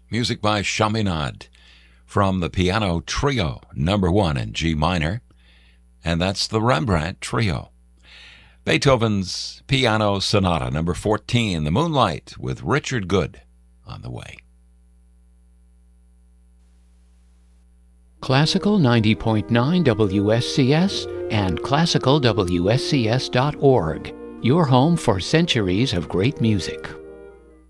music by Chaminade from the Piano Trio, number 1 in G minor, and that's the Rembrandt Trio. Beethoven's Piano Sonata, number 14, The Moonlight, with Richard Good on the way. Classical 90.9 WSCS and classicalwscs.org, your home for centuries of great music.